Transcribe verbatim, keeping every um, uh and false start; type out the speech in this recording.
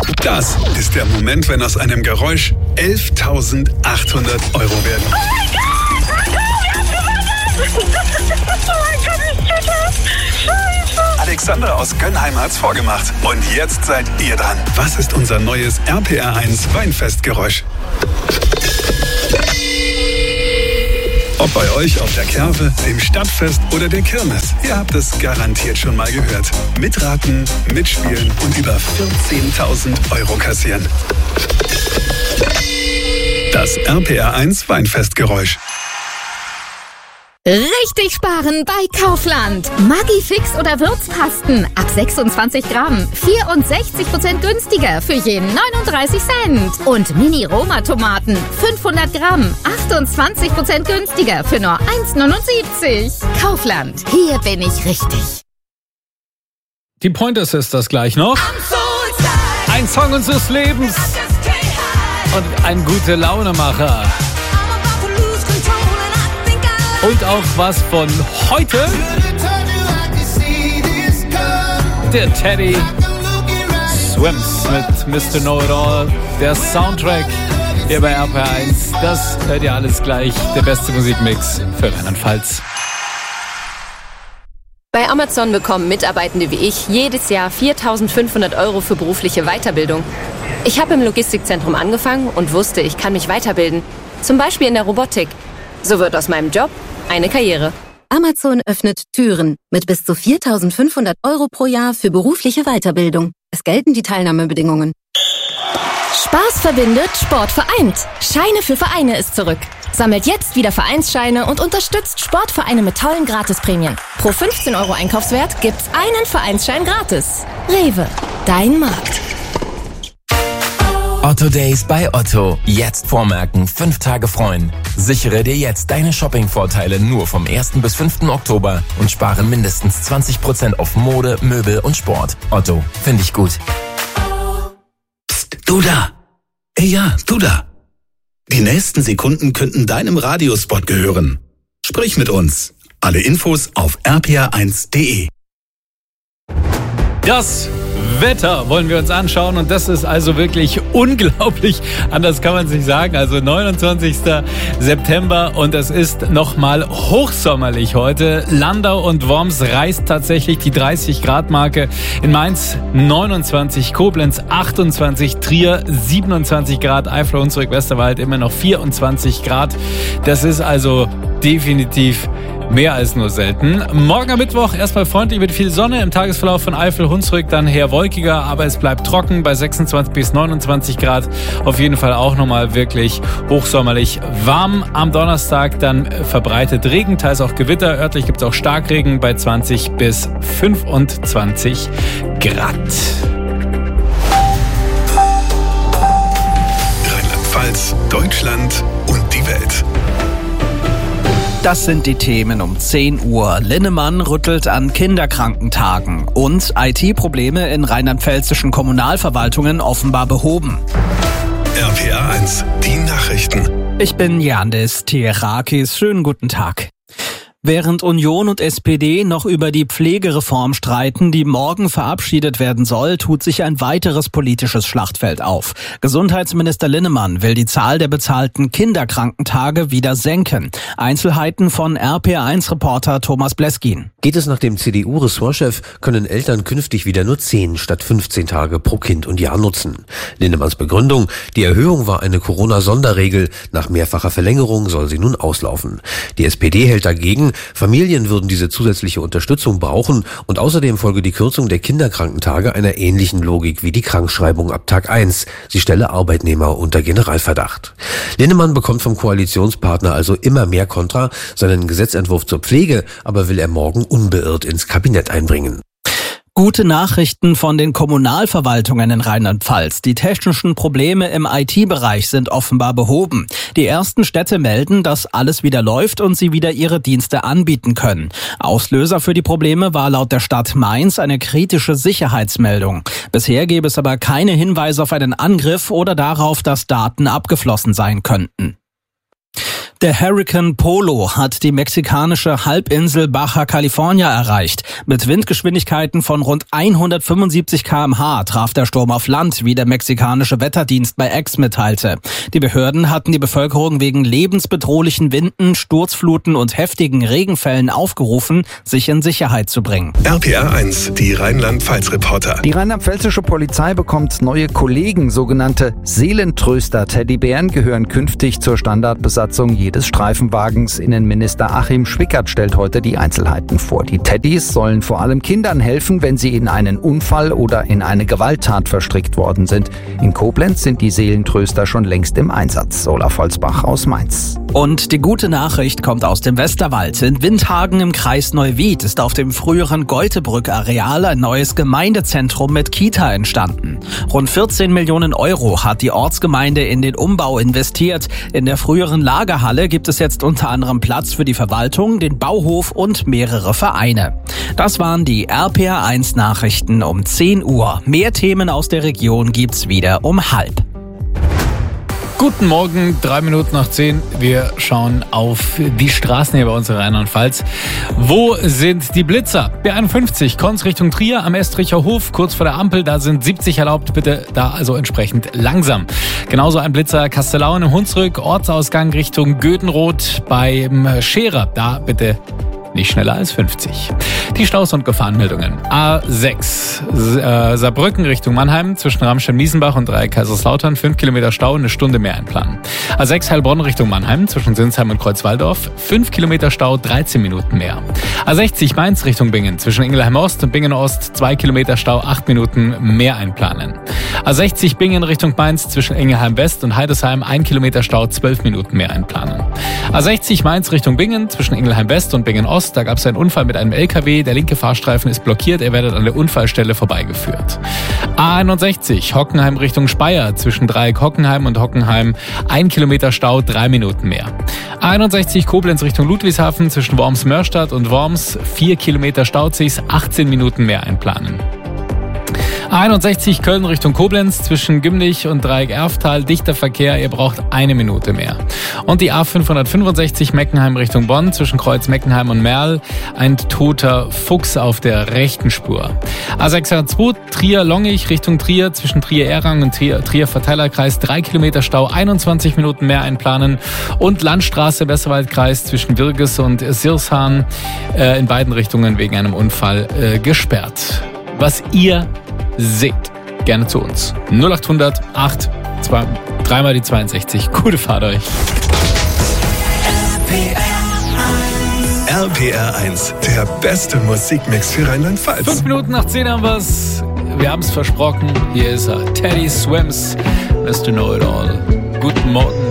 Das ist der Moment, wenn aus einem Geräusch elftausendachthundert Euro werden. Oh mein Gott! Wir haben gewonnen! Oh mein Gott, ich bin das! Scheiße! Alexandra aus Gönnheim hat's vorgemacht. Und jetzt seid ihr dran. Was ist unser neues R P R eins Weinfestgeräusch? Ob bei euch auf der Kerwe, dem Stadtfest oder der Kirmes, ihr habt es garantiert schon mal gehört. Mitraten, mitspielen und über vierzehntausend Euro kassieren. Das R P R eins Weinfestgeräusch. Richtig sparen bei Kaufland. Maggi-Fix oder Würzpasten ab sechsundzwanzig Gramm. vierundsechzig Prozent günstiger für je neununddreißig Cent. Und Mini-Roma-Tomaten fünfhundert Gramm. achtundzwanzig Prozent günstiger für nur eins neunundsiebzig. Kaufland, hier bin ich richtig. Die Pointers ist das gleich noch. Ein Song unseres Lebens. Und ein gute Launemacher. Und auch was von heute. Der Teddy Swims mit Mister Know-It-All. Der Soundtrack hier bei R P R eins. Das hört ihr alles gleich. Der beste Musikmix für Rheinland-Pfalz. Bei Amazon bekommen Mitarbeitende wie ich jedes Jahr viertausendfünfhundert Euro für berufliche Weiterbildung. Ich habe im Logistikzentrum angefangen und wusste, ich kann mich weiterbilden. Zum Beispiel in der Robotik. So wird aus meinem Job eine Karriere. Amazon öffnet Türen mit bis zu viertausendfünfhundert Euro pro Jahr für berufliche Weiterbildung. Es gelten die Teilnahmebedingungen. Spaß verbindet, Sport vereint. Scheine für Vereine ist zurück. Sammelt jetzt wieder Vereinsscheine und unterstützt Sportvereine mit tollen Gratisprämien. Pro fünfzehn Euro Einkaufswert gibt's einen Vereinsschein gratis. Rewe, dein Markt. Otto Days bei Otto. Jetzt vormerken, fünf Tage freuen. Sichere dir jetzt deine Shopping-Vorteile nur vom ersten bis fünften Oktober und spare mindestens zwanzig Prozent auf Mode, Möbel und Sport. Otto, finde ich gut. Psst, du da. Ey, ja, du da. Die nächsten Sekunden könnten deinem Radiospot gehören. Sprich mit uns. Alle Infos auf r p r eins punkt d e. Das Wetter wollen wir uns anschauen und das ist also wirklich unglaublich, anders kann man es nicht sagen, also neunundzwanzigster September und es ist nochmal hochsommerlich heute. Landau und Worms reißt tatsächlich die dreißig Grad Marke, in Mainz neunundzwanzig, Koblenz achtundzwanzig, Trier siebenundzwanzig Grad, Eifel, Hunsrück, Westerwald immer noch vierundzwanzig Grad. Das ist also definitiv mehr als nur selten. Morgen am Mittwoch erstmal freundlich mit viel Sonne. Im Tagesverlauf von Eifel, Hunsrück dann eher wolkiger, aber es bleibt trocken bei sechsundzwanzig bis neunundzwanzig Grad. Auf jeden Fall auch nochmal wirklich hochsommerlich warm. Am Donnerstag dann verbreitet Regen, teils auch Gewitter. Örtlich gibt es auch Starkregen bei zwanzig bis fünfundzwanzig Grad. Rheinland-Pfalz, Deutschland und die Welt. Das sind die Themen um zehn Uhr. Linnemann rüttelt an Kinderkrankentagen und I T-Probleme in rheinland-pfälzischen Kommunalverwaltungen offenbar behoben. R P R eins, die Nachrichten. Ich bin Yandis Tierakis. Schönen guten Tag. Während Union und S P D noch über die Pflegereform streiten, die morgen verabschiedet werden soll, tut sich ein weiteres politisches Schlachtfeld auf. Gesundheitsminister Linnemann will die Zahl der bezahlten Kinderkrankentage wieder senken. Einzelheiten von R P R eins Reporter Thomas Bleskin. Geht es nach dem C D U-Ressortchef, können Eltern künftig wieder nur zehn statt fünfzehn Tage pro Kind und Jahr nutzen. Linnemanns Begründung: Die Erhöhung war eine Corona-Sonderregel. Nach mehrfacher Verlängerung soll sie nun auslaufen. Die S P D hält dagegen, Familien würden diese zusätzliche Unterstützung brauchen und außerdem folge die Kürzung der Kinderkrankentage einer ähnlichen Logik wie die Krankschreibung ab Tag eins. Sie stelle Arbeitnehmer unter Generalverdacht. Linnemann bekommt vom Koalitionspartner also immer mehr Kontra. Seinen Gesetzentwurf zur Pflege aber will er morgen unbeirrt ins Kabinett einbringen. Gute Nachrichten von den Kommunalverwaltungen in Rheinland-Pfalz. Die technischen Probleme im I T-Bereich sind offenbar behoben. Die ersten Städte melden, dass alles wieder läuft und sie wieder ihre Dienste anbieten können. Auslöser für die Probleme war laut der Stadt Mainz eine kritische Sicherheitsmeldung. Bisher gäbe es aber keine Hinweise auf einen Angriff oder darauf, dass Daten abgeflossen sein könnten. Der Hurrikan Polo hat die mexikanische Halbinsel Baja California erreicht. Mit Windgeschwindigkeiten von rund hundertfünfundsiebzig Kilometer pro Stunde traf der Sturm auf Land, wie der mexikanische Wetterdienst bei X mitteilte. Die Behörden hatten die Bevölkerung wegen lebensbedrohlichen Winden, Sturzfluten und heftigen Regenfällen aufgerufen, sich in Sicherheit zu bringen. R P R eins, die Rheinland-Pfalz-Reporter. Die rheinland-pfälzische Polizei bekommt neue Kollegen. Sogenannte Seelentröster-Teddybären gehören künftig zur Standardbesatzung des Streifenwagens. Innenminister Achim Schwickert stellt heute die Einzelheiten vor. Die Teddys sollen vor allem Kindern helfen, wenn sie in einen Unfall oder in eine Gewalttat verstrickt worden sind. In Koblenz sind die Seelentröster schon längst im Einsatz. Olaf Holzbach aus Mainz. Und die gute Nachricht kommt aus dem Westerwald. In Windhagen im Kreis Neuwied ist auf dem früheren Geutebrück-Areal ein neues Gemeindezentrum mit Kita entstanden. Rund vierzehn Millionen Euro hat die Ortsgemeinde in den Umbau investiert. In der früheren Lagerhalle gibt es jetzt unter anderem Platz für die Verwaltung, den Bauhof und mehrere Vereine. Das waren die R P R eins Nachrichten um zehn Uhr. Mehr Themen aus der Region gibt's wieder um halb. Guten Morgen, drei Minuten nach zehn. Wir schauen auf die Straßen hier bei uns in Rheinland-Pfalz. Wo sind die Blitzer? B einundfünfzig, Konz Richtung Trier am Estricher Hof, kurz vor der Ampel. Da sind siebzig erlaubt, bitte da also entsprechend langsam. Genauso ein Blitzer Kastellaun im Hunsrück, Ortsausgang Richtung Gödenroth beim Scherer. Da bitte nicht schneller als fünfzig. Die Staus- und Gefahrenmeldungen. A sechs, äh, Saarbrücken Richtung Mannheim, zwischen Ramstein-Miesenbach und Dreieck-Kaiserslautern, fünf Kilometer Stau, eine Stunde mehr einplanen. A sechs Heilbronn Richtung Mannheim, zwischen Sinsheim und Kreuzwaldorf, fünf Kilometer Stau, dreizehn Minuten mehr. A sechzig Mainz Richtung Bingen, zwischen Ingelheim Ost und Bingen Ost, zwei Kilometer Stau, acht Minuten mehr einplanen. A sechzig Bingen Richtung Mainz, zwischen Ingelheim West und Heidesheim, ein Kilometer Stau, zwölf Minuten mehr einplanen. A sechzig Mainz Richtung Bingen, zwischen Ingelheim West und Bingen Ost, da gab es einen Unfall mit einem L K W, der linke Fahrstreifen ist blockiert, ihr werdet an der Unfallstelle vorbeigeführt. A einundsechzig, Hockenheim Richtung Speyer, zwischen Dreieck Hockenheim und Hockenheim, ein Kilometer Stau, drei Minuten mehr. A einundsechzig, Koblenz Richtung Ludwigshafen, zwischen Worms-Mörstadt und Worms, vier Kilometer Stauzigs, achtzehn Minuten mehr einplanen. A einundsechzig, Köln Richtung Koblenz, zwischen Gümlich und Dreieck Erftal, dichter Verkehr, ihr braucht eine Minute mehr. Und die A fünfhundertfünfundsechzig, Meckenheim Richtung Bonn, zwischen Kreuz Meckenheim und Merl, ein toter Fuchs auf der rechten Spur. A sechshundertzwei, Trier-Longich Richtung Trier, zwischen Trier-Errang und Trier-Verteilerkreis, drei Kilometer Stau, einundzwanzig Minuten mehr einplanen. Und Landstraße Westerwaldkreis zwischen Wirges und Sirshahn, äh, in beiden Richtungen wegen einem Unfall äh, gesperrt. Was ihr seht, gerne zu uns. null acht hundert acht, zwei, dreimal die zweiundsechzig. Gute Fahrt euch. R P R eins, der beste Musikmix für Rheinland-Pfalz. Fünf Minuten nach zehn haben wir's. Wir haben's versprochen. Hier ist er. Teddy Swims. Mister Know It All. Guten Morgen.